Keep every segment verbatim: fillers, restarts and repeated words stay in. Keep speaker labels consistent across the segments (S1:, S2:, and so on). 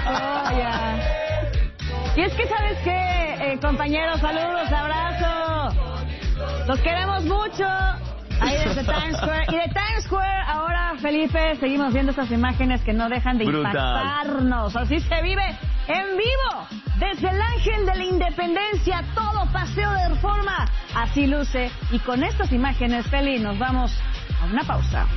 S1: Oh, yeah. Y es que, ¿sabes qué, eh, compañeros? Saludos, abrazos. Los queremos mucho. Ahí desde Times Square. Y de Times Square, ahora, Felipe, seguimos viendo estas imágenes que no dejan de
S2: Brutal.
S1: impactarnos. Así se vive en vivo. Desde el Ángel de la Independencia, todo Paseo de Reforma. Así luce. Y con estas imágenes, Feli, nos vamos a una pausa.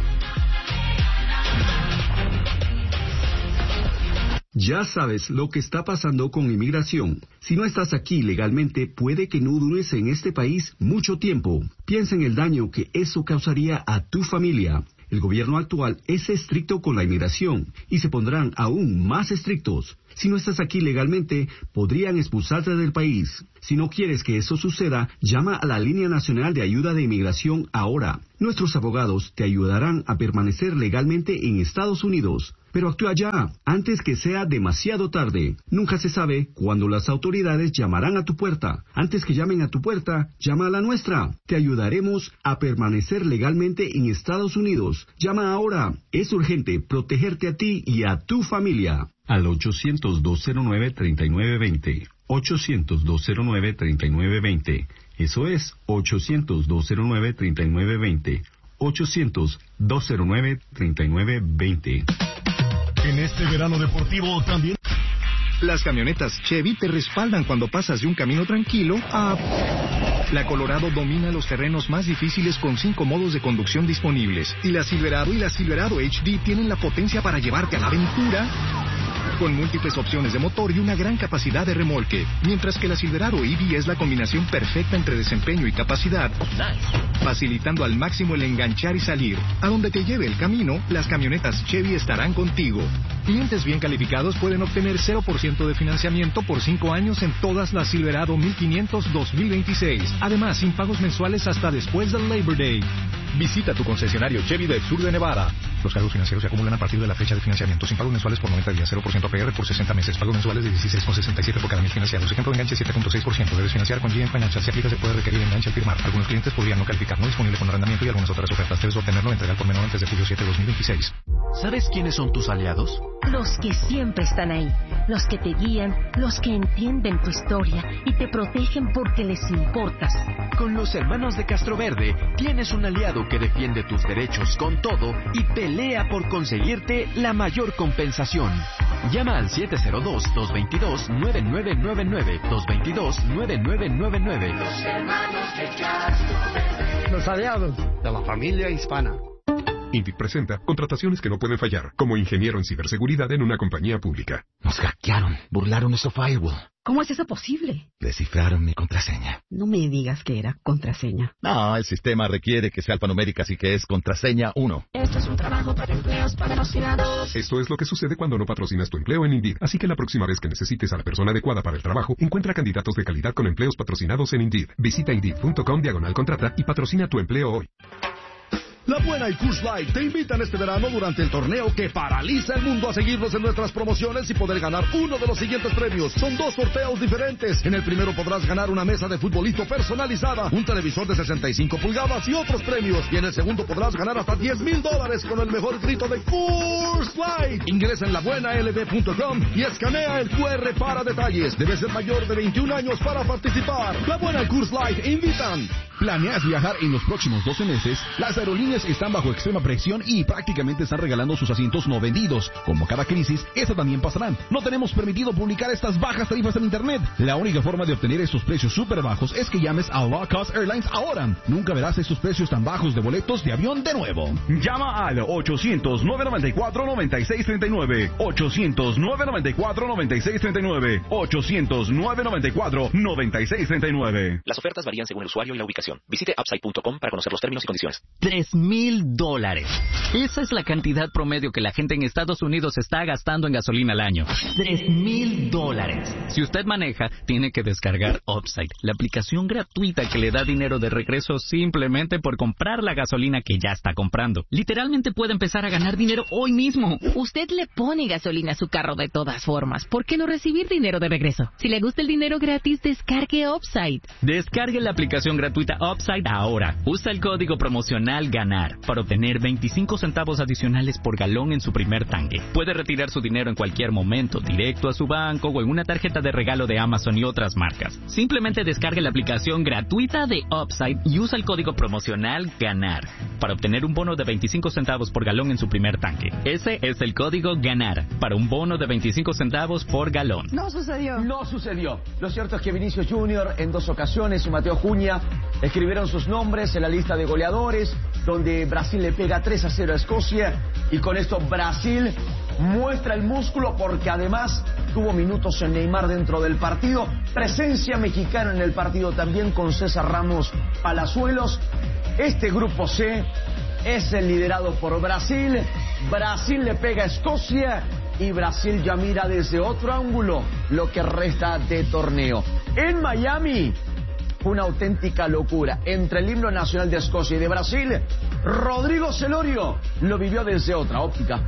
S3: Ya sabes lo que está pasando con inmigración. Si no estás aquí legalmente, puede que no dures en este país mucho tiempo. Piensa en el daño que eso causaría a tu familia. El gobierno actual es estricto con la inmigración y se pondrán aún más estrictos. Si no estás aquí legalmente, podrían expulsarte del país. Si no quieres que eso suceda, llama a la Línea Nacional de Ayuda de Inmigración ahora. Nuestros abogados te ayudarán a permanecer legalmente en Estados Unidos. Pero actúa ya, antes que sea demasiado tarde. Nunca se sabe cuándo las autoridades llamarán a tu puerta. Antes que llamen a tu puerta, llama a la nuestra. Te ayudaremos a permanecer legalmente en Estados Unidos. Llama ahora. Es urgente protegerte a ti y a tu familia. Al ochocientos, dos cero nueve, tres nueve dos cero. ochocientos, dos cero nueve, tres nueve dos cero. Eso es ochocientos, dos cero nueve, tres nueve dos cero. ochocientos, dos cero nueve, tres nueve dos cero.
S4: En este verano deportivo también.
S5: Las camionetas Chevy te respaldan cuando pasas de un camino tranquilo a... La Colorado domina los terrenos más difíciles con cinco modos de conducción disponibles. Y la Silverado y la Silverado H D tienen la potencia para llevarte a la aventura con múltiples opciones de motor y una gran capacidad de remolque. Mientras que la Silverado E V es la combinación perfecta entre desempeño y capacidad, facilitando al máximo el enganchar y salir. A donde te lleve el camino, las camionetas Chevy estarán contigo. Clientes bien calificados pueden obtener cero por ciento de financiamiento por cinco años en todas las Silverado mil quinientos dos mil veintiséis. Además, sin pagos mensuales hasta después del Labor Day. Visita tu concesionario Chevy del sur de Nevada. Los cargos financieros se acumulan a partir de la fecha de financiamiento. Sin pagos mensuales por noventa días, cero por ciento A P R por sesenta meses. Pagos mensuales de dieciséis con sesenta y siete por cada mil financiados. Ejemplo de enganche siete punto seis por ciento. Debes financiar con G M Financial. Si aplica, se puede requerir enganche al firmar. Algunos clientes podrían no calificar. No disponible con arrendamiento y algunas otras ofertas. Debes obtenerlo o entregar por menor antes de julio siete de dos mil veintiséis.
S2: ¿Sabes quiénes son tus aliados?
S6: Los que siempre están ahí. Los que te guían. Los que entienden tu historia y te protegen porque les importas.
S2: Con los hermanos de Castroverde tienes un aliado que defiende tus derechos con todo y pelea por conseguirte la mayor compensación. Llama al siete cero dos, dos dos dos, nueve nueve nueve nueve, dos dos dos, nueve nueve nueve nueve.
S7: Los hermanos de Castroverde.
S8: Los aliados de la familia hispana.
S9: INDIC presenta contrataciones que no pueden fallar, como ingeniero en ciberseguridad en una compañía pública.
S10: Nos hackearon, burlaron nuestro firewall.
S11: ¿Cómo es eso posible?
S10: Descifraron mi contraseña.
S11: No me digas que era contraseña.
S10: No, el sistema requiere que sea alfanumérica, así que es contraseña uno.
S7: Esto es un trabajo para empleos patrocinados.
S9: Esto es lo que sucede cuando no patrocinas tu empleo en Indeed. Así que la próxima vez que necesites a la persona adecuada para el trabajo, encuentra candidatos de calidad con empleos patrocinados en Indeed. Visita Indeed punto com diagonal contrata y patrocina tu empleo hoy.
S4: La Buena y Coors Light te invitan este verano durante el torneo que paraliza el mundo a seguirnos en nuestras promociones y poder ganar uno de los siguientes premios. Son dos sorteos diferentes. En el primero podrás ganar una mesa de futbolito personalizada, un televisor de sesenta y cinco pulgadas y otros premios. Y en el segundo podrás ganar hasta diez mil dólares con el mejor grito de Coors Light. Ingresa en la buena l b punto com y escanea el Q R para detalles. Debes ser mayor de veintiún años para participar. La Buena y Coors Light invitan.
S12: ¿Planeas viajar en los próximos doce meses? Las aerolíneas están bajo extrema presión y prácticamente están regalando sus asientos no vendidos. Como cada crisis, esta también pasará. No tenemos permitido publicar estas bajas tarifas en internet. La única forma de obtener estos precios súper bajos es que llames a Low Cost Airlines ahora. Nunca verás estos precios tan bajos de boletos de avión de nuevo.
S13: Llama al ochocientos, nueve noventa y cuatro, noventa y seis treinta y nueve. ochocientos, nueve noventa y cuatro, noventa y seis treinta y nueve. ochocientos, nueve noventa y cuatro, noventa y seis treinta y nueve.
S14: Las ofertas varían según el usuario y la ubicación. Visite upside punto com para conocer los términos y condiciones.
S15: Tres mil dólares. Esa es la cantidad promedio que la gente en Estados Unidos está gastando en gasolina al año. Tres mil dólares. Si usted maneja, tiene que descargar Upside, la aplicación gratuita que le da dinero de regreso simplemente por comprar la gasolina que ya está comprando. Literalmente puede empezar a ganar dinero hoy mismo.
S16: Usted le pone gasolina a su carro de todas formas. ¿Por qué no recibir dinero de regreso? Si le gusta el dinero gratis, descargue Upside.
S15: Descargue la aplicación gratuita Upside ahora. Usa el código promocional GANAR para obtener veinticinco centavos adicionales por galón en su primer tanque. Puede retirar su dinero en cualquier momento, directo a su banco o en una tarjeta de regalo de Amazon y otras marcas. Simplemente descargue la aplicación gratuita de Upside y usa el código promocional GANAR para obtener un bono de veinticinco centavos por galón en su primer tanque. Ese es el código GANAR para un bono de veinticinco centavos por galón.
S1: No sucedió.
S17: No sucedió. Lo cierto es que Vinicius Junior en dos ocasiones y Mateo Juña escribieron sus nombres en la lista de goleadores, donde Brasil le pega tres a cero a Escocia y con esto Brasil muestra el músculo porque además tuvo minutos en Neymar dentro del partido, presencia mexicana en el partido también con César Ramos Palazuelos. Este grupo C es el liderado por Brasil. Brasil le pega a Escocia y Brasil ya mira desde otro ángulo lo que resta de torneo. En Miami, una auténtica locura. Entre el himno nacional de Escocia y de Brasil, Rodrigo Celorio lo vivió desde otra óptica.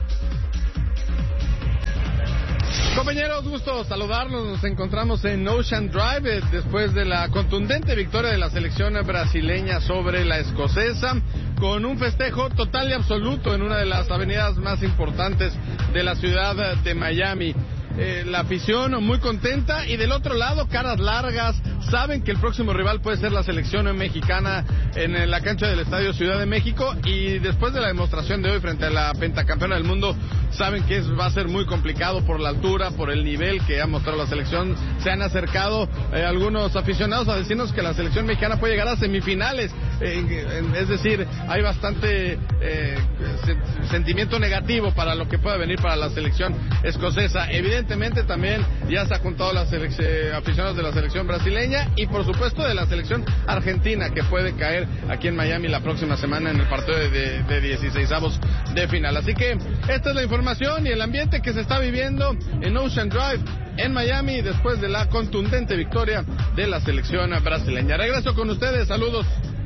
S18: Compañeros, gusto saludarnos. Nos encontramos en Ocean Drive eh, después de la contundente victoria de la selección brasileña sobre la escocesa, con un festejo total y absoluto en una de las avenidas más importantes de la ciudad de Miami. Eh, la afición muy contenta y del otro lado caras largas. Saben que el próximo rival puede ser la selección mexicana en la cancha del Estadio Ciudad de México, y después de la demostración de hoy frente a la pentacampeona del mundo, saben que es, va a ser muy complicado por la altura, por el nivel que ha mostrado la selección. Se han acercado eh, algunos aficionados a decirnos que la selección mexicana puede llegar a semifinales, eh, es decir, hay bastante eh, sentimiento negativo para lo que pueda venir para la selección escocesa. Evidentemente también ya se ha juntado los eh, aficionados de la selección brasileña y por supuesto de la selección argentina, que puede caer aquí en Miami la próxima semana en el partido de, de, de dieciseisavos de final. Así que esta es la información y el ambiente que se está viviendo en Ocean Drive en Miami después de la contundente victoria de la selección brasileña. Regreso con ustedes, saludos.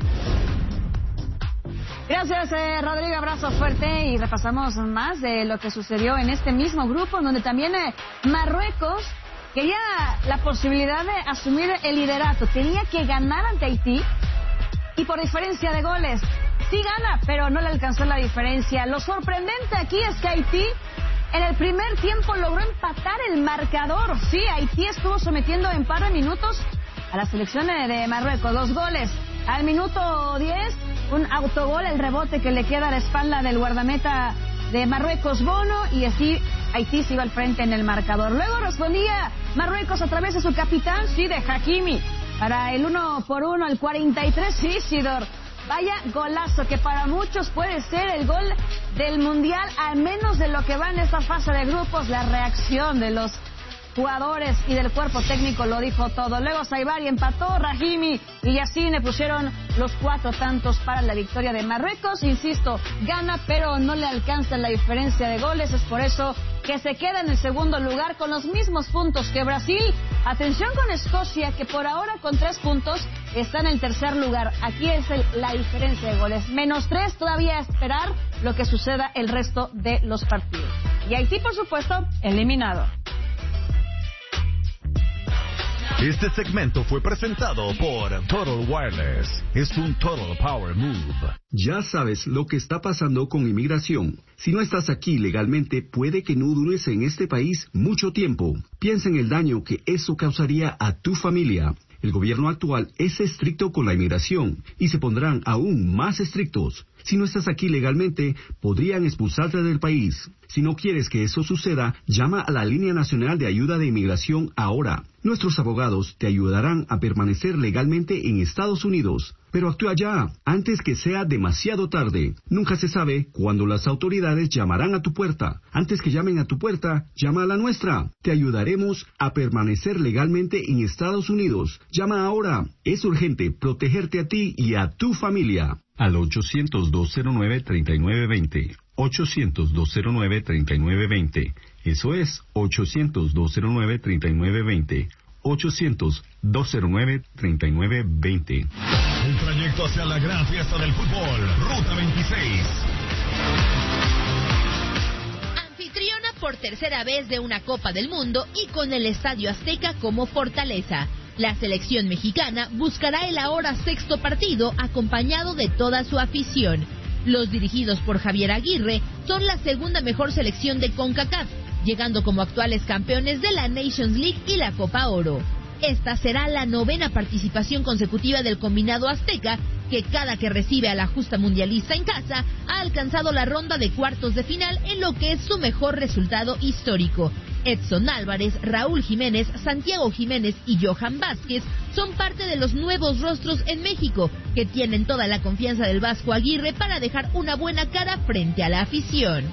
S1: Gracias, eh, Rodrigo, abrazo fuerte y repasamos más de lo que sucedió en este mismo grupo, donde también eh, Marruecos quería la posibilidad de asumir el liderato. Tenía que ganar ante Haití y por diferencia de goles. Sí gana, pero no le alcanzó la diferencia. Lo sorprendente aquí es que Haití en el primer tiempo logró empatar el marcador. Sí, Haití estuvo sometiendo en par de minutos a la selección de Marruecos. Dos goles. Al minuto diez, un autogol, el rebote que le queda a la espalda del guardameta de Marruecos, Bono, y así Haití se iba al frente en el marcador. Luego respondía Marruecos a través de su capitán, sí, de Hakimi, para el uno por uno, al cuarenta y tres, Isidor. Vaya golazo, que para muchos puede ser el gol del Mundial, al menos de lo que va en esta fase de grupos. La reacción de los jugadores y del cuerpo técnico lo dijo todo. Luego Saibari empató, Rahimi y Yassine pusieron los cuatro tantos para la victoria de Marruecos. Insisto, gana, pero no le alcanza la diferencia de goles. Es por eso que se queda en el segundo lugar con los mismos puntos que Brasil. Atención con Escocia, que por ahora con tres puntos está en el tercer lugar. Aquí es el, la diferencia de goles. Menos tres, todavía a esperar lo que suceda el resto de los partidos. Y Haití, por supuesto, eliminado.
S12: Este segmento fue presentado por Total Wireless. Es un Total Power Move.
S3: Ya sabes lo que está pasando con inmigración. Si no estás aquí legalmente, puede que no dures en este país mucho tiempo. Piensa en el daño que eso causaría a tu familia. El gobierno actual es estricto con la inmigración y se pondrán aún más estrictos. Si no estás aquí legalmente, podrían expulsarte del país. Si no quieres que eso suceda, llama a la Línea Nacional de Ayuda de Inmigración ahora. Nuestros abogados te ayudarán a permanecer legalmente en Estados Unidos. Pero actúa ya, antes que sea demasiado tarde. Nunca se sabe cuándo las autoridades llamarán a tu puerta. Antes que llamen a tu puerta, llama a la nuestra. Te ayudaremos a permanecer legalmente en Estados Unidos. Llama ahora. Es urgente protegerte a ti y a tu familia. Al ochocientos, dos cero nueve, treinta y nueve veinte. ochocientos, dos cero nueve, treinta y nueve veinte. Eso es ochocientos, dos cero nueve, treinta y nueve veinte. ochocientos, dos cero nueve, treinta y nueve veinte.
S19: Un trayecto hacia la gran fiesta del fútbol, Ruta veintiséis.
S20: Anfitriona por tercera vez de una Copa del Mundo y con el Estadio Azteca como fortaleza. La selección mexicana buscará el ahora sexto partido acompañado de toda su afición. Los dirigidos por Javier Aguirre son la segunda mejor selección de CONCACAF, llegando como actuales campeones de la Nations League y la Copa Oro. Esta será la novena participación consecutiva del combinado azteca, que cada que recibe a la justa mundialista en casa, ha alcanzado la ronda de cuartos de final en lo que es su mejor resultado histórico. Edson Álvarez, Raúl Jiménez, Santiago Jiménez y Johan Vázquez son parte de los nuevos rostros en México, que tienen toda la confianza del Vasco Aguirre para dejar una buena cara frente a la afición.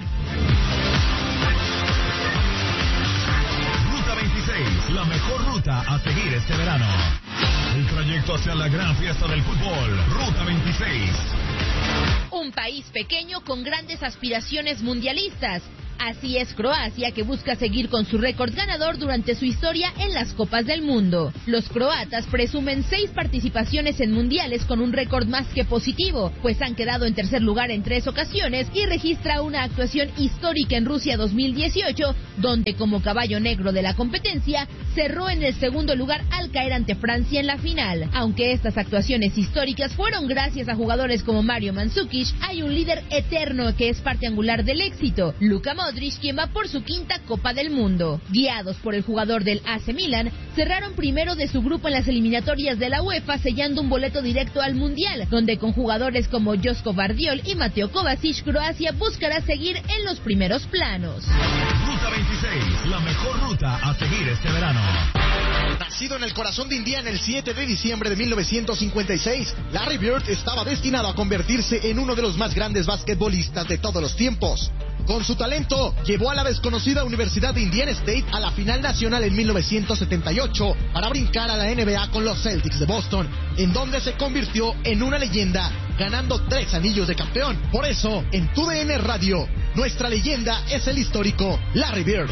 S19: La mejor ruta a seguir este verano. El trayecto hacia la gran fiesta del fútbol. Ruta veintiséis.
S20: Un país pequeño con grandes aspiraciones mundialistas. Así es Croacia, que busca seguir con su récord ganador durante su historia en las Copas del Mundo. Los croatas presumen seis participaciones en mundiales con un récord más que positivo, pues han quedado en tercer lugar en tres ocasiones y registra una actuación histórica en Rusia dos mil dieciocho, donde como caballo negro de la competencia cerró en el segundo lugar al caer ante Francia en la final. Aunque estas actuaciones históricas fueron gracias a jugadores como Mario Mandzukic, hay un líder eterno que es parte angular del éxito, Luka Modric, quien va por su quinta Copa del Mundo. Guiados por el jugador del A C Milan, cerraron primero de su grupo en las eliminatorias de la UEFA, sellando un boleto directo al Mundial, donde con jugadores como Josko Vardiol y Mateo Kovacic, Croacia buscará seguir en los primeros planos.
S19: Ruta veintiséis, la mejor ruta a seguir este verano.
S21: Nacido en el corazón de Indiana el siete de diciembre de mil novecientos cincuenta y seis, Larry Bird estaba destinado a convertirse en uno de los más grandes basquetbolistas de todos los tiempos. Con su talento, llevó a la desconocida Universidad de Indiana State a la final nacional en mil novecientos setenta y ocho para brincar a la N B A con los Celtics de Boston, en donde se convirtió en una leyenda, ganando tres anillos de campeón. Por eso, en Tu D N Radio, nuestra leyenda es el histórico Larry Bird.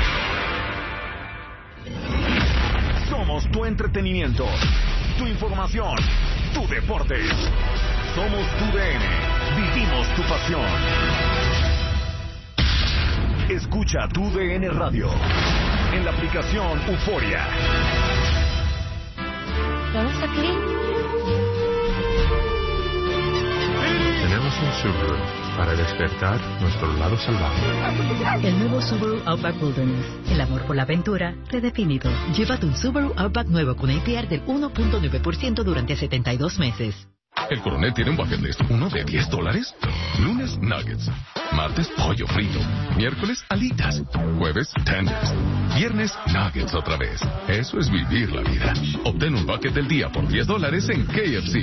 S13: Somos tu entretenimiento, tu información, tu deporte. Somos Tu D N. Vivimos tu pasión. Escucha Tu D N Radio en la aplicación Euforia.
S6: ¿Todos aquí?
S22: Tenemos un Subaru para despertar nuestro lado salvaje.
S23: El nuevo Subaru Outback Wilderness. El amor por la aventura redefinido. Llévate un Subaru Outback nuevo con A P R del uno punto nueve por ciento durante setenta y dos meses.
S24: El Coronel tiene un bucket list. ¿Uno de diez dólares? Lunes, nuggets. Martes, pollo frito. Miércoles, alitas. Jueves, tenders. Viernes, nuggets otra vez. Eso es vivir la vida. Obtén un bucket del día por diez dólares en K F C.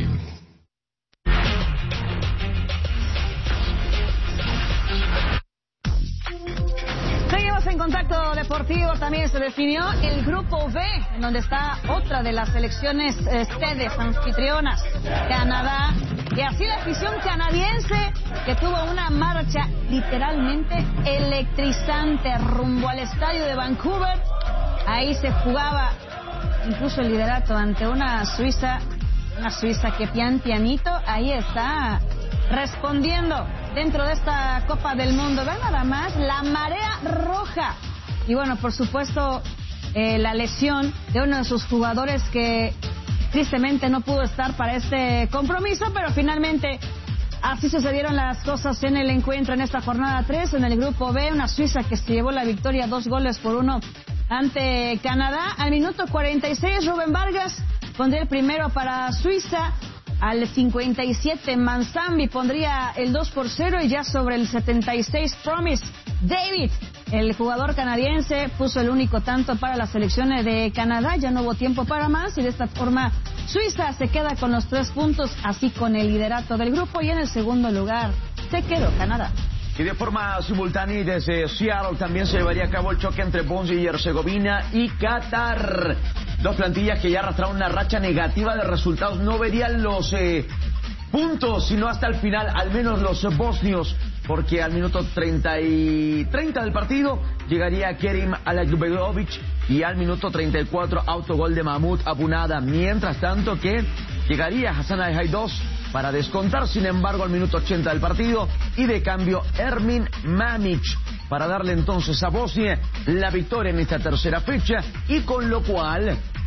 S1: En Contacto Deportivo también se definió el Grupo B, en donde está otra de las selecciones eh, sedes anfitrionas, Canadá, y así la afición canadiense, que tuvo una marcha literalmente electrizante rumbo al estadio de Vancouver. Ahí se jugaba incluso el liderato ante una Suiza, una Suiza que pian pianito, ahí está respondiendo dentro de esta Copa del Mundo. Vean nada más la marea roja. Y bueno, por supuesto, eh, la lesión de uno de sus jugadores que tristemente no pudo estar para este compromiso, pero finalmente así sucedieron las cosas en el encuentro en esta jornada tres, en el Grupo B, una Suiza que se llevó la victoria dos goles por uno ante Canadá. Al minuto cuarenta y seis, Rubén Vargas pondría el primero para Suiza. Al cincuenta y siete, Manzambi pondría el dos por cero, y ya sobre el setenta y seis, Promise David, el jugador canadiense, puso el único tanto para las selecciones de Canadá. Ya no hubo tiempo para más, y de esta forma Suiza se queda con los tres puntos, así con el liderato del grupo, y en el segundo lugar se quedó Canadá.
S17: Y de forma simultánea desde Seattle también se llevaría a cabo el choque entre Bosnia y Herzegovina y Qatar. Dos plantillas que ya arrastraron una racha negativa de resultados. No verían los eh, puntos, sino hasta el final, al menos los bosnios, porque al minuto treinta y treinta del partido llegaría Kerim Alagbegovic, y al minuto treinta y cuatro autogol de Mahmoud Abunada. Mientras tanto que llegaría Hassan Al-Haydos para descontar, sin embargo, al minuto ochenta del partido, y de cambio Ermin Mamic para darle entonces a Bosnia la victoria en esta tercera fecha, y con lo cual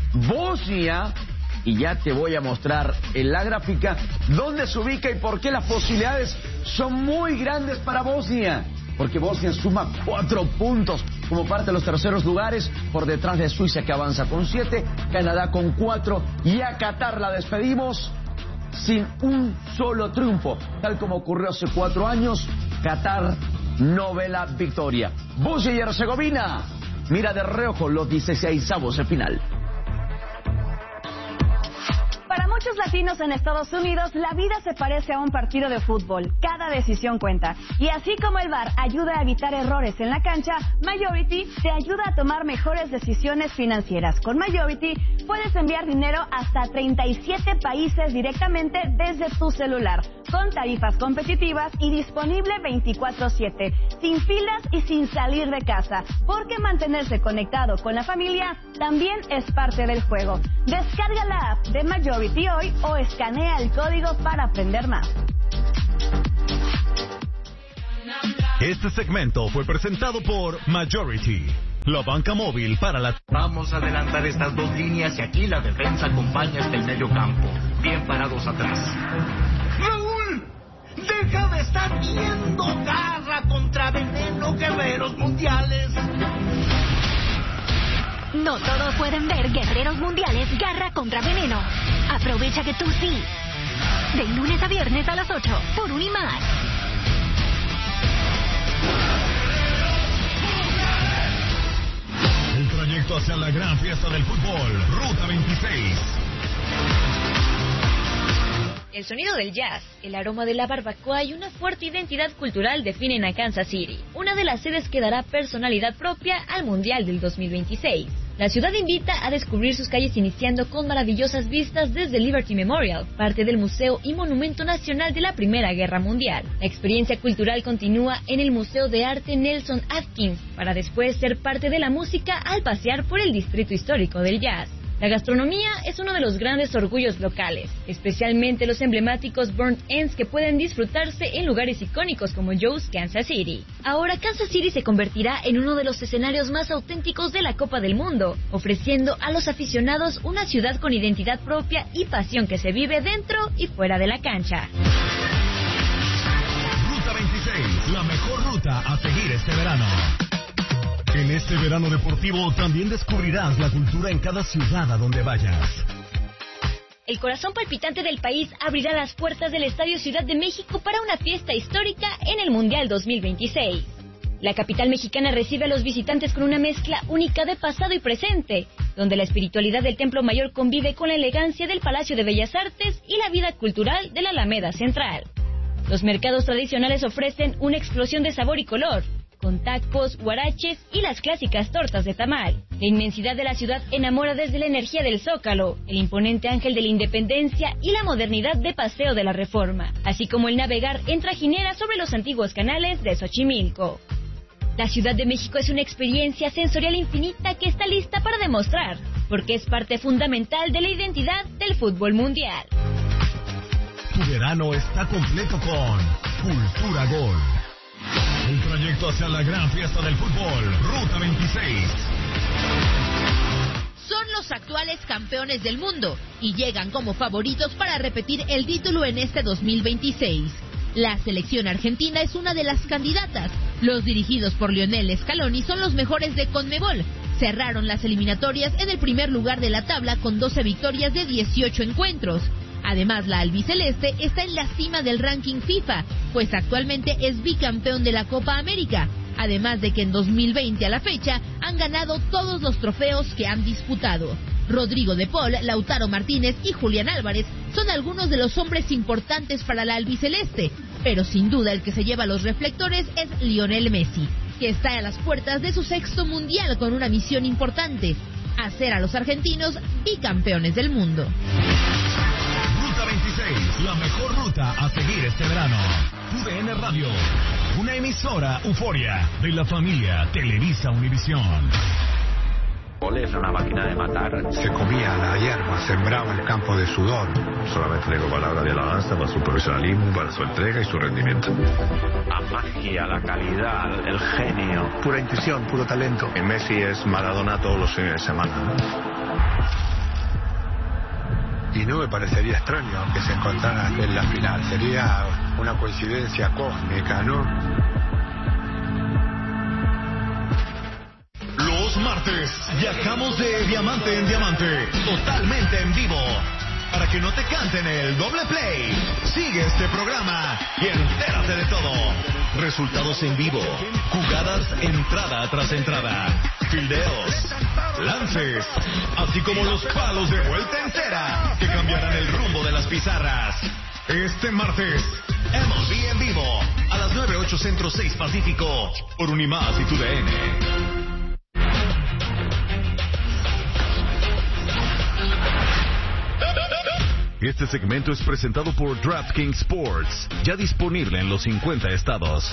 S17: Bosnia, y ya te voy a mostrar en la gráfica dónde se ubica y por qué las posibilidades son muy grandes para Bosnia. Porque Bosnia suma cuatro puntos como parte de los terceros lugares, por detrás de Suiza, que avanza con siete, Canadá con cuatro, y a Qatar la despedimos sin un solo triunfo, tal como ocurrió hace cuatro años. Qatar no ve la victoria. Bosnia y Herzegovina mira de reojo los dieciseisavos de final.
S1: Para muchos latinos en Estados Unidos, la vida se parece a un partido de fútbol. Cada decisión cuenta. Y así como el V A R ayuda a evitar errores en la cancha, Majority te ayuda a tomar mejores decisiones financieras. Con Majority puedes enviar dinero hasta treinta y siete países directamente desde tu celular, con tarifas competitivas y disponible veinticuatro siete, sin filas y sin salir de casa, porque mantenerse conectado con la familia también es parte del juego. Descarga la app de Majority hoy o escanea el código para aprender más.
S19: Este segmento fue presentado por Majority, la banca móvil para la...
S2: Vamos a adelantar estas dos líneas y aquí la defensa acompaña hasta el medio campo, bien parados atrás.
S7: ¡Raúl! ¡Deja de estar viendo! ¡Garra contra veneno, guerreros mundiales!
S5: No todos pueden ver Guerreros Mundiales Garra contra Veneno. Aprovecha que tú sí. De lunes a viernes a las ocho, por Unimás.
S19: El trayecto hacia la gran fiesta del fútbol, Ruta veintiséis.
S8: El sonido del jazz, el aroma de la barbacoa y una fuerte identidad cultural definen a Kansas City, una de las sedes que dará personalidad propia al Mundial del dos mil veintiséis. La ciudad invita a descubrir sus calles iniciando con maravillosas vistas desde Liberty Memorial, parte del Museo y Monumento Nacional de la Primera Guerra Mundial. La experiencia cultural continúa en el Museo de Arte Nelson Atkins, para después ser parte de la música al pasear por el Distrito Histórico del Jazz. La gastronomía es uno de los grandes orgullos locales, especialmente los emblemáticos burnt ends que pueden disfrutarse en lugares icónicos como Joe's Kansas City. Ahora Kansas City se convertirá en uno de los escenarios más auténticos de la Copa del Mundo, ofreciendo a los aficionados una ciudad con identidad propia y pasión que se vive dentro y fuera de la cancha.
S19: Ruta veintiséis, la mejor ruta a seguir este verano. En este verano deportivo también descubrirás la cultura en cada ciudad a donde vayas.
S8: El corazón palpitante del país abrirá las puertas del Estadio Ciudad de México para una fiesta histórica en el Mundial dos mil veintiséis. La capital mexicana recibe a los visitantes con una mezcla única de pasado y presente, donde la espiritualidad del Templo Mayor convive con la elegancia del Palacio de Bellas Artes y la vida cultural de la Alameda Central. Los mercados tradicionales ofrecen una explosión de sabor y color, con tacos, huaraches y las clásicas tortas de tamal. La inmensidad de la ciudad enamora desde la energía del Zócalo, el imponente Ángel de la Independencia y la modernidad de Paseo de la Reforma, así como el navegar en trajinera sobre los antiguos canales de Xochimilco. La Ciudad de México es una experiencia sensorial infinita que está lista para demostrar, porque es parte fundamental de la identidad del fútbol mundial.
S19: Tu verano está completo con Cultura Gol. El trayecto hacia la gran fiesta del fútbol, Ruta veintiséis.
S20: Son los actuales campeones del mundo y llegan como favoritos para repetir el título en este dos mil veintiséis. La selección argentina es una de las candidatas. Los dirigidos por Lionel Scaloni son los mejores de CONMEBOL. Cerraron las eliminatorias en el primer lugar de la tabla con doce victorias de dieciocho encuentros. Además, la albiceleste está en la cima del ranking FIFA, pues actualmente es bicampeón de la Copa América, además de que en dos mil veinte a la fecha han ganado todos los trofeos que han disputado. Rodrigo de Paul, Lautaro Martínez y Julián Álvarez son algunos de los hombres importantes para la albiceleste, pero sin duda el que se lleva los reflectores es Lionel Messi, que está a las puertas de su sexto mundial con una misión importante: hacer a los argentinos bicampeones del mundo.
S19: Ruta veintiséis, la mejor ruta a seguir este verano. U D N Radio, una emisora Euforia de la familia Televisa Univisión.
S22: Es una máquina de matar. Se comía la hierba, sembraba el campo de sudor. Solamente tengo palabras de alabanza para su profesionalismo, para su entrega y su rendimiento. La magia, la calidad, el genio. Pura intuición, puro talento. Y Messi es Maradona todos los fines de semana. y no me parecería extraño que se encontraran en la final. Sería una coincidencia cósmica, ¿no?
S19: Los martes viajamos de diamante en diamante, totalmente en vivo, para que no te canten el doble play. Sigue este programa y entérate de todo. Resultados en vivo, jugadas entrada tras entrada, fildeos, lances, así como los palos de vuelta entera que cambiarán el rumbo de las pizarras. Este martes, M L B en vivo, a las nueve, ocho Centro, seis Pacífico, por Unimás y TUDN.
S4: Este segmento es presentado por DraftKings Sports, ya disponible en los cincuenta estados.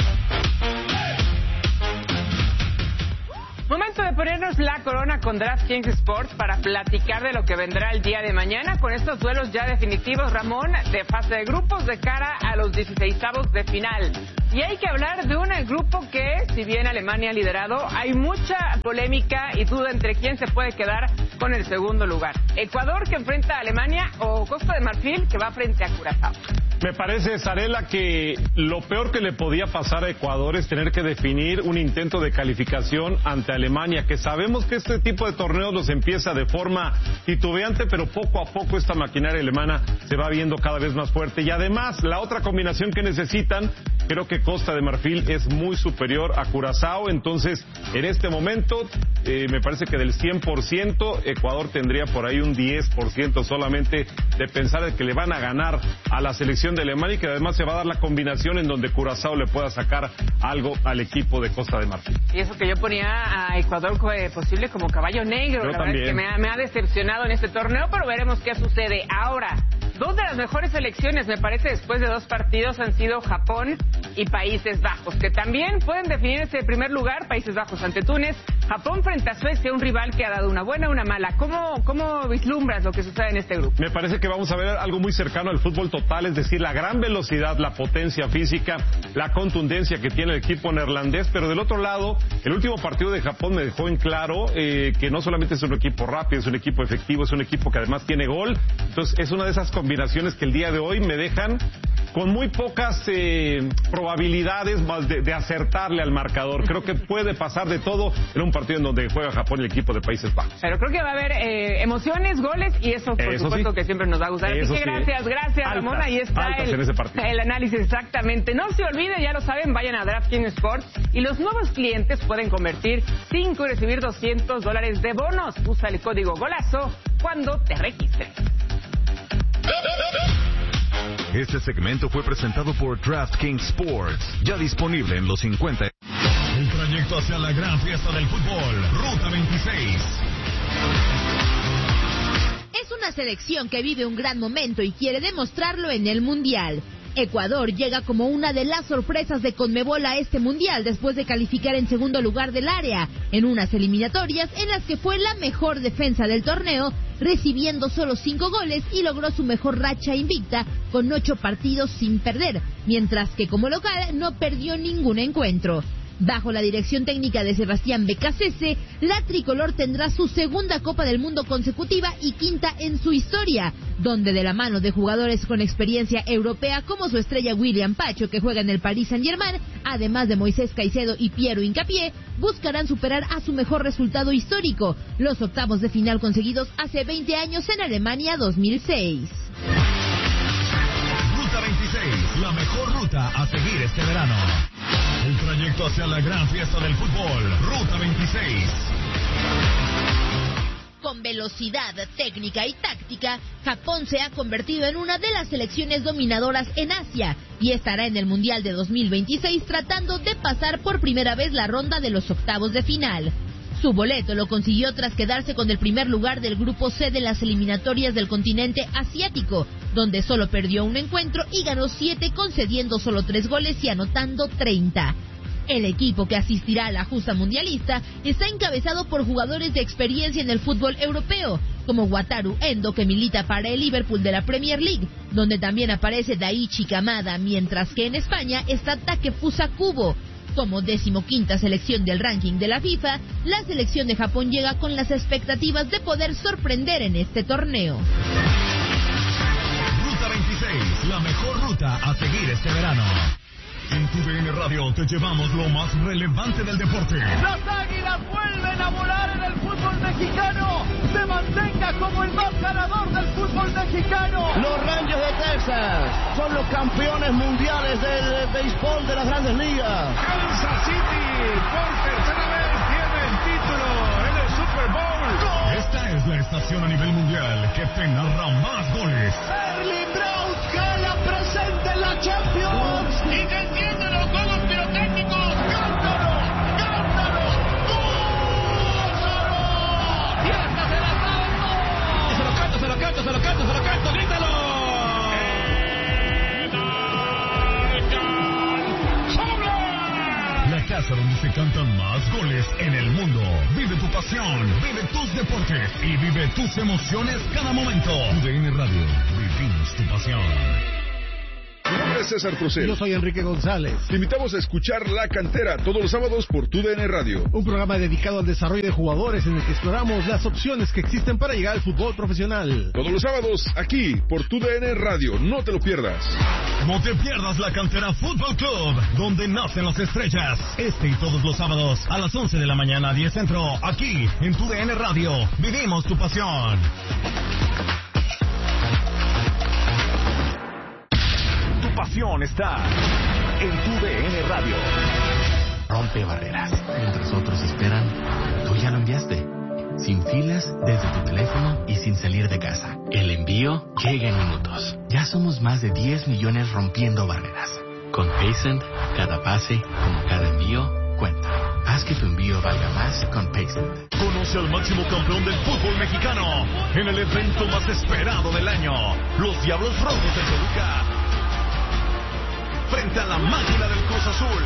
S9: Momento de ponernos la corona con DraftKings Sports para platicar de lo que vendrá el día de mañana con estos duelos ya definitivos, Ramón, de fase de grupos de cara a los dieciseisavos de final. Y hay que hablar de un grupo que, si bien Alemania ha liderado, hay mucha polémica y duda entre quién se puede quedar con el segundo lugar. Ecuador, que enfrenta a Alemania, o Costa de Marfil, que va frente a Curazao.
S10: Me parece, Zarela, que lo peor que le podía pasar a Ecuador es tener que definir un intento de calificación ante Alemania, que sabemos que este tipo de torneos los empieza de forma titubeante, pero poco a poco esta maquinaria alemana se va viendo cada vez más fuerte. Y además, la otra combinación que necesitan, creo que Costa de Marfil es muy superior a Curazao. Entonces, en este momento, eh, me parece que del cien por ciento, Ecuador tendría por ahí un diez por ciento solamente de pensar de que le van a ganar a la selección de Alemania, y que además se va a dar la combinación en donde Curazao le pueda sacar algo al equipo de Costa de Marfil.
S9: Y eso que yo ponía a Ecuador posible como caballo negro,
S10: yo
S9: la
S10: también.
S9: verdad es que me ha, me ha decepcionado en este torneo, pero veremos qué sucede. Ahora, dos de las mejores selecciones, me parece, después de dos partidos han sido Japón y Países Bajos, que también pueden definir ese primer lugar. Países Bajos ante Túnez, Japón frente a Suecia, un rival que ha dado una buena, una mala. ¿Cómo, cómo vislumbras lo que sucede en este grupo?
S10: Me parece que vamos a ver algo muy cercano al fútbol total, es decir, la gran velocidad, la potencia física, la contundencia que tiene el equipo neerlandés, pero del otro lado, el último partido de Japón me dejó en claro eh, que no solamente es un equipo rápido, es un equipo efectivo, es un equipo que además tiene gol. Entonces es una de esas combinaciones que el día de hoy me dejan con muy pocas eh, probabilidades de, de acertarle al marcador. Creo que puede pasar de todo en un partido en donde juega Japón y el equipo de Países Bajos.
S9: Pero creo que va a haber eh, emociones, goles, y eso por
S10: eso
S9: supuesto
S10: sí.
S9: que siempre nos va a gustar.
S10: Eso
S9: Así que
S10: sí.
S9: gracias, gracias
S10: Altas,
S9: Ramón. Ahí está el,
S10: en ese partido.
S9: el análisis exactamente. No se olvide, ya lo saben, vayan a DraftKings Sports y los nuevos clientes pueden convertir cinco y recibir doscientos dólares de bonos. Usa el código GOLAZO cuando te registres.
S4: Este segmento fue presentado por DraftKings Sports, ya disponible en los cincuenta.
S19: El trayecto hacia la gran fiesta del fútbol, Ruta veintiséis.
S20: Es una selección que vive un gran momento y quiere demostrarlo en el Mundial. Ecuador llega como una de las sorpresas de Conmebol a este Mundial después de calificar en segundo lugar del área, en unas eliminatorias en las que fue la mejor defensa del torneo, recibiendo solo cinco goles y logró su mejor racha invicta con ocho partidos sin perder, mientras que como local no perdió ningún encuentro. Bajo la dirección técnica de Sebastián Becasese, la tricolor tendrá su segunda Copa del Mundo consecutiva y quinta en su historia, donde de la mano de jugadores con experiencia europea como su estrella William Pacho, que juega en el Paris Saint-Germain, además de Moisés Caicedo y Piero Hincapié, buscarán superar a su mejor resultado histórico, los octavos de final conseguidos hace veinte años en Alemania dos mil seis.
S19: Ruta veintiséis, la mejor ruta a seguir este verano. El trayecto hacia la gran fiesta del fútbol, Ruta veintiséis.
S20: Con velocidad, técnica y táctica, Japón se ha convertido en una de las selecciones dominadoras en Asia y estará en el Mundial de dos mil veintiséis tratando de pasar por primera vez la ronda de los octavos de final. Su boleto lo consiguió tras quedarse con el primer lugar del grupo C de las eliminatorias del continente asiático, donde solo perdió un encuentro y ganó siete, concediendo solo tres goles y anotando treinta. El equipo que asistirá a la justa mundialista está encabezado por jugadores de experiencia en el fútbol europeo, como Wataru Endo, que milita para el Liverpool de la Premier League, donde también aparece Daichi Kamada, mientras que en España está Takefusa Kubo. Como decimoquinta selección del ranking de la FIFA, la selección de Japón llega con las expectativas de poder sorprender en este torneo.
S19: seis, la mejor ruta a seguir este verano. En tu D N Radio te llevamos lo más relevante del deporte.
S7: Las Águilas vuelven a volar en el fútbol mexicano. Se mantenga como el más ganador del fútbol mexicano.
S11: Los Rangers de Texas son los campeones mundiales del béisbol de las Grandes Ligas.
S7: Kansas City por tercera vez tiene el título en el Super Bowl.
S19: Esta es la estación a nivel mundial que te narra más goles.
S7: Erling Braut Gala presente en la Champions. Y que encienden los juegos pirotécnicos. ¡Cántalo! ¡Cántalo! ¡Gózalo! ¡Y hasta se la canto! ¡Se lo canto, se lo canto, se lo canto, se lo canto! ¡Grítalo!
S19: La casa donde se cantan más goles en el mundo. Vive tu pasión, vive tus deportes y vive tus emociones cada momento. U D N Radio, vivimos tu pasión.
S14: Mi nombre es César Procel.
S15: Yo soy Enrique González.
S14: Te invitamos a escuchar La Cantera todos los sábados por tu D N Radio.
S15: Un programa dedicado al desarrollo de jugadores en el que exploramos las opciones que existen para llegar al fútbol profesional.
S14: Todos los sábados aquí por tu D N Radio. No te lo pierdas.
S19: No te pierdas La Cantera Fútbol Club, donde nacen las estrellas. Este y todos los sábados a las once de la mañana, diez centro, aquí en tu D N Radio. Vivimos tu pasión. Pasión está en tu D N Radio.
S16: Rompe barreras. Mientras otros esperan, tú ya lo enviaste. Sin filas, desde tu teléfono y sin salir de casa. El envío llega en minutos. Ya somos más de diez millones rompiendo barreras. Con Paysend, cada pase, como cada envío, cuenta. Haz que tu envío valga más con Paysend.
S19: Conoce al máximo campeón del fútbol mexicano en el evento más esperado del año. Los Diablos Rojos de Toluca frente a la máquina del Cruz Azul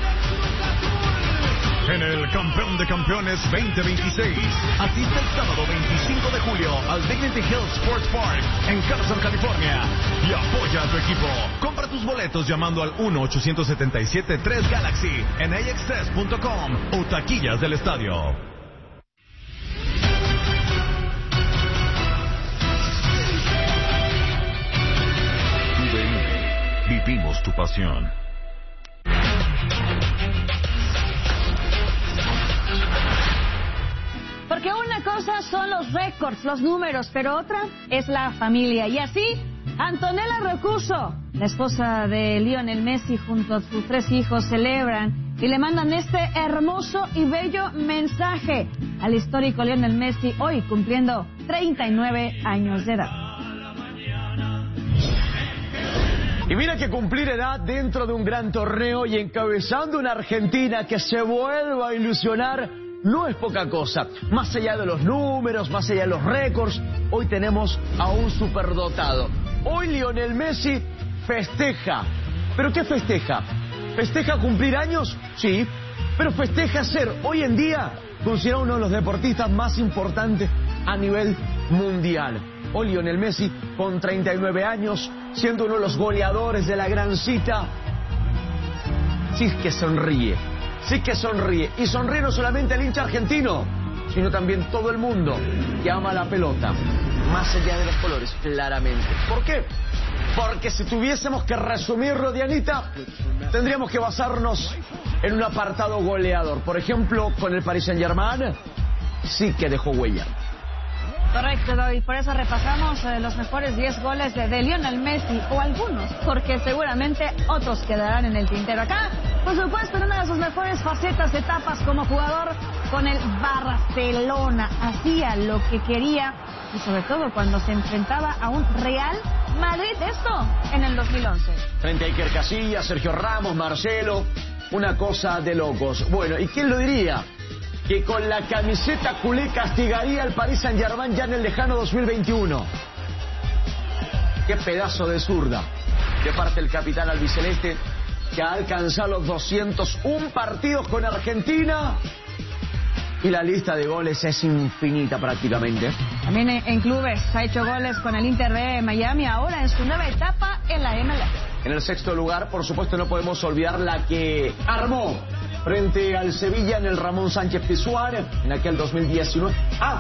S19: en el Campeón de Campeones veinte veintiséis. Asiste el sábado veinticinco de julio al Dignity Hill Sports Park en Carson, California, y apoya a tu equipo. Compra tus boletos llamando al uno ochocientos setenta y siete tres Galaxy en a x tres punto com o taquillas del estadio. Vivimos tu pasión.
S1: Porque una cosa son los récords, los números, pero otra es la familia. Y así, Antonella Roccuzzo, la esposa de Lionel Messi, junto a sus tres hijos, celebran y le mandan este hermoso y bello mensaje al histórico Lionel Messi, hoy cumpliendo treinta y nueve años de edad.
S17: Y mira que cumplir edad dentro de un gran torneo y encabezando una Argentina que se vuelva a ilusionar no es poca cosa. Más allá de los números, más allá de los récords, hoy tenemos a un superdotado. Hoy Lionel Messi festeja. ¿Pero qué festeja? ¿Festeja cumplir años? Sí, pero festeja ser hoy en día considerado uno de los deportistas más importantes a nivel mundial. Hoy Lionel Messi, con treinta y nueve años, siendo uno de los goleadores de la gran cita, sí que sonríe, sí que sonríe. Y sonríe no solamente el hincha argentino, sino también todo el mundo que ama la pelota, más allá de los colores, claramente. ¿Por qué? Porque si tuviésemos que resumirlo, Dianita, tendríamos que basarnos en un apartado goleador. Por ejemplo, con el Paris Saint-Germain, sí que dejó huella.
S1: Correcto, y por eso repasamos eh, los mejores diez goles de, de Lionel Messi, o algunos, porque seguramente otros quedarán en el tintero. Acá, por supuesto, en una de sus mejores facetas, etapas como jugador con el Barcelona. Hacía lo que quería, y sobre todo cuando se enfrentaba a un Real Madrid, esto en el dos mil once.
S17: Frente a Iker Casillas, Sergio Ramos, Marcelo, una cosa de locos. Bueno, ¿y quién lo diría? Que con la camiseta culé castigaría al Paris Saint-Germain ya en el lejano dos mil veintiuno. Qué pedazo de zurda de parte del capitán albiceleste, que ha alcanzado los doscientos uno partidos con Argentina, y la lista de goles es infinita prácticamente.
S1: También en clubes ha hecho goles con el Inter de Miami, ahora en su nueva etapa en la M L S.
S17: En el sexto lugar, por supuesto, no podemos olvidar la que armó frente al Sevilla en el Ramón Sánchez Pizjuán en aquel dos mil diecinueve. Ah,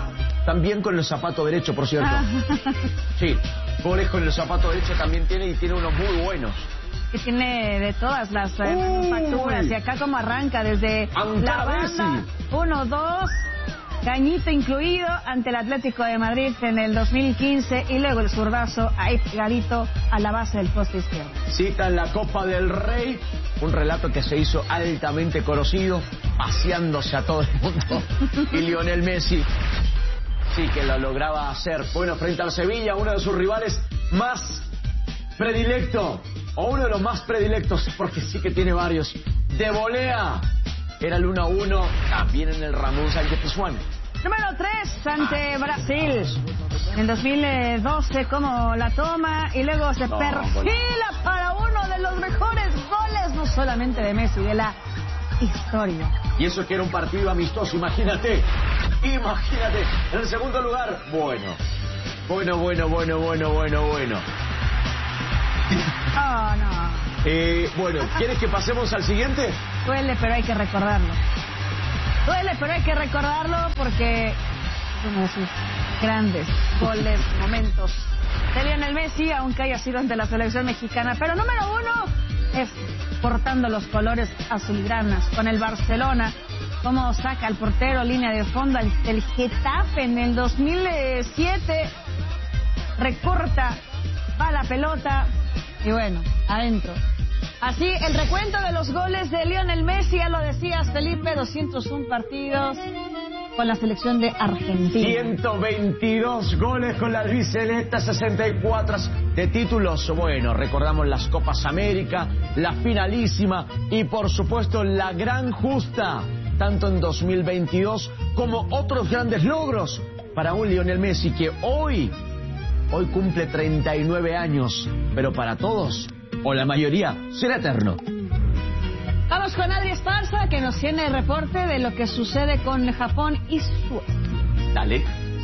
S17: También con el zapato derecho, por cierto. Ah. Sí, goles con el zapato derecho también tiene y tiene unos muy buenos.
S1: Que tiene de todas las eh, manufacturas. Y acá como arranca desde la banda, uno, dos, cañito incluido ante el Atlético de Madrid en el dos mil quince y luego el zurdazo ahí pegadito a la base del poste izquierdo.
S17: Cita en la Copa del Rey, un relato que se hizo altamente conocido, paseándose a todo el mundo. Y Lionel Messi sí que lo lograba hacer. Bueno, frente al Sevilla, uno de sus rivales más predilecto, o uno de los más predilectos, porque sí que tiene varios, de volea. Era el uno a uno, también en el Ramón Sánchez Pizjuán.
S1: Número tres, ante Brasil. En dos mil doce, como la toma, y luego se no, perfila no. para uno de los mejores goles, no solamente de Messi, de la historia.
S17: Y eso que era un partido amistoso, imagínate. Imagínate. En el segundo lugar, bueno. Bueno, bueno, bueno, bueno, bueno, bueno.
S1: Oh, no.
S17: Eh, bueno, ¿quieres que pasemos al siguiente?
S1: Duele, pero hay que recordarlo. Duele, pero hay que recordarlo porque es uno de sus grandes goles, momentos de Lionel Messi, aunque haya sido ante la selección mexicana. Pero número uno es portando los colores azulgranas con el Barcelona. Cómo saca al portero, línea de fondo, el Getafe en el dos mil siete. Recorta, va la pelota y bueno, adentro. Así, el recuento de los goles de Lionel Messi, ya lo decías, Felipe, doscientos uno partidos con la selección de Argentina.
S17: ciento veintidós goles con la albiceleste, sesenta y cuatro de títulos. Bueno, recordamos las Copas América, la finalísima y por supuesto la gran justa, tanto en dos mil veintidós como otros grandes logros para un Lionel Messi que hoy, hoy cumple treinta y nueve años, pero para todos, o la mayoría, será eterno.
S1: Vamos con Adri Esparza, que nos tiene el reporte de lo que sucede con Japón y Suecia.
S17: Dale.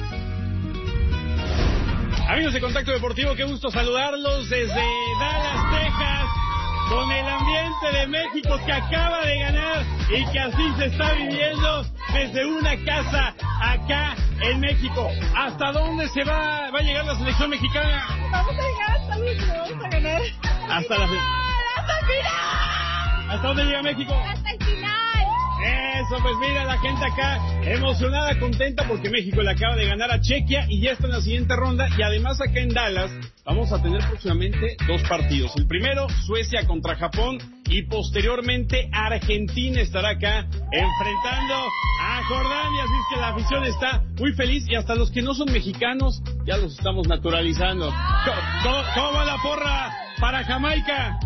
S3: Amigos de Contacto Deportivo, qué gusto saludarlos desde Dallas, Texas, con el ambiente de México que acaba de ganar y que así se está viviendo desde una casa acá en México. ¿Hasta dónde se va, va a llegar la selección mexicana?
S1: Vamos a llegar hasta el último, vamos a ganar.
S3: Hasta la final.
S1: ¡Hasta el final!
S3: ¿Hasta dónde llega México?
S1: ¡Hasta el final!
S3: Eso, pues mira, la gente acá emocionada, contenta porque México le acaba de ganar a Chequia y ya está en la siguiente ronda. Y además acá en Dallas vamos a tener próximamente dos partidos. El primero, Suecia contra Japón, y posteriormente Argentina estará acá enfrentando a Jordania. Así es que la afición está muy feliz y hasta los que no son mexicanos ya los estamos naturalizando. ¿Cómo, cómo va la porra para Jamaica?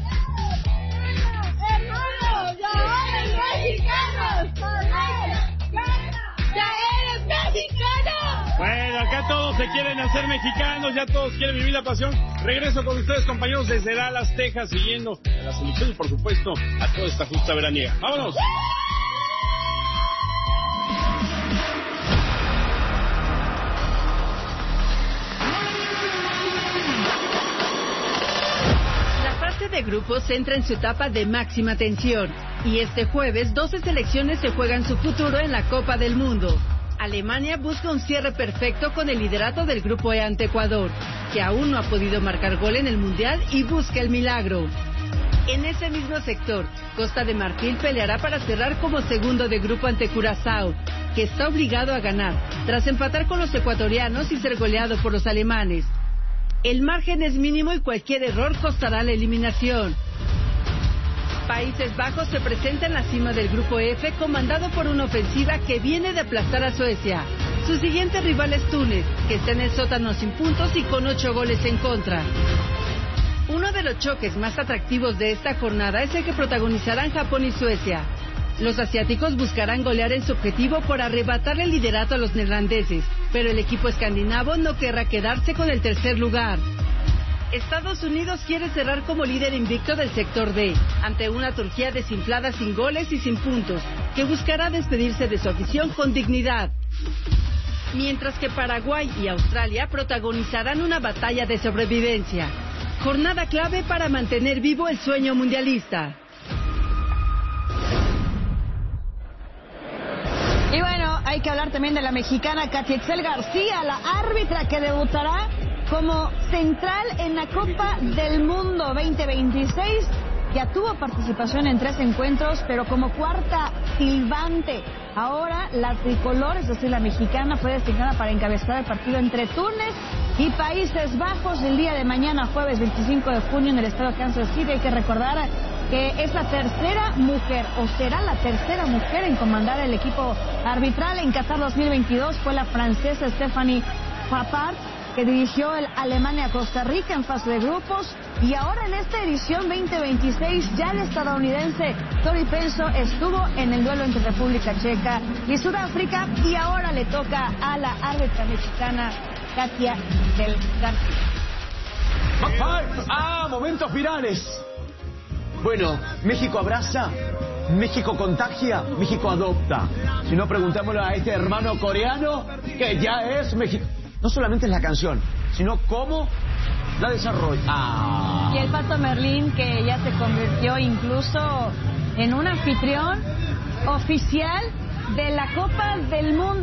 S1: ¡Hermano, ya eres mexicano! ¡Ya eres mexicano!
S3: Bueno, acá todos se quieren hacer mexicanos, ya todos quieren vivir la pasión. Regreso con ustedes, compañeros, desde Dallas, Texas, siguiendo a la selección y, por supuesto, a toda esta justa veraniega. ¡Vámonos!
S12: De grupos entra en su etapa de máxima tensión y este jueves doce selecciones se juegan su futuro en la Copa del Mundo. Alemania busca un cierre perfecto con el liderato del grupo E ante Ecuador, que aún no ha podido marcar gol en el Mundial y busca el milagro. En ese mismo sector, Costa de Marfil peleará para cerrar como segundo de grupo ante Curazao, que está obligado a ganar, tras empatar con los ecuatorianos y ser goleado por los alemanes. El margen es mínimo y cualquier error costará la eliminación. Países Bajos se presenta en la cima del grupo F, comandado por una ofensiva que viene de aplastar a Suecia. Su siguiente rival es Túnez, que está en el sótano sin puntos y con ocho goles en contra. Uno de los choques más atractivos de esta jornada es el que protagonizarán Japón y Suecia. Los asiáticos buscarán golear en su objetivo por arrebatarle el liderato a los neerlandeses, pero el equipo escandinavo no querrá quedarse con el tercer lugar. Estados Unidos quiere cerrar como líder invicto del sector D, ante una Turquía desinflada sin goles y sin puntos, que buscará despedirse de su afición con dignidad. Mientras que Paraguay y Australia protagonizarán una batalla de sobrevivencia. Jornada clave para mantener vivo el sueño mundialista.
S1: Y bueno, hay que hablar también de la mexicana Katia Itzel García, la árbitra que debutará como central en la Copa del Mundo veinte veintiséis. Ya tuvo participación en tres encuentros, pero como cuarta silbante. Ahora la tricolor, es decir, la mexicana, fue designada para encabezar el partido entre Túnez y Países Bajos el día de mañana, jueves veinticinco de junio, en el estado de Kansas City. Hay que recordar que es la tercera mujer, o será la tercera mujer en comandar el equipo arbitral. En Qatar dos mil veintidós fue la francesa Stephanie Frappart, que dirigió el Alemania-Costa Rica en fase de grupos, y ahora en esta edición veinte veintiséis ya el estadounidense Tori Penso estuvo en el duelo entre República Checa y Sudáfrica, y ahora le toca a la árbitra mexicana Katia Itzel García.
S17: ¡Ah, momentos virales! Bueno, México abraza, México contagia, México adopta. Si no, preguntémosle a este hermano coreano que ya es México. No solamente es la canción, sino cómo la desarrolla. Ah.
S1: Y el Pato Merlín, que ya se convirtió incluso en un anfitrión oficial de la Copa del Mundo.